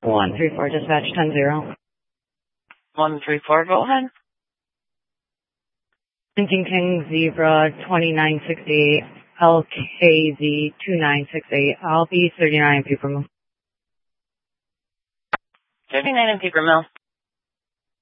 134 dispatch 10-0. 134, go ahead. Lincoln King Zebra 2968 LKZ 2968. I'll be 39 in Paper Mill. 39 in Paper Mill.